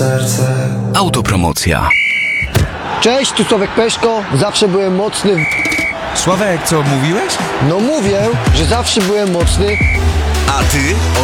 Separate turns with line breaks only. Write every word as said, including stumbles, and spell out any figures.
serce.
Autopromocja.
Cześć, tu Sławek Peszko, zawsze byłem mocny. w-
Sławek, co mówiłeś?
No mówię, że zawsze byłem mocny.
A ty?